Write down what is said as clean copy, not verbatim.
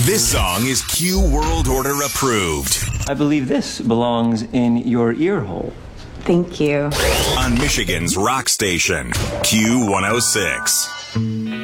This song is Q World Order approved. I believe this belongs in your ear hole. Thank you. On Michigan's rock station, Q106.